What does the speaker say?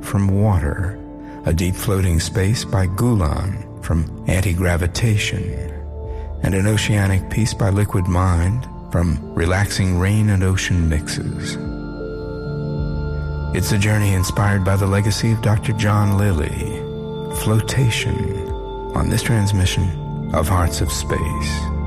from Water, a deep floating space by Gulan from Anti-Gravitation, and an oceanic piece by Liquid Mind from Relaxing Rain and Ocean Mixes. It's a journey inspired by the legacy of Dr. John Lilly, Flotation, on this transmission of Hearts of Space.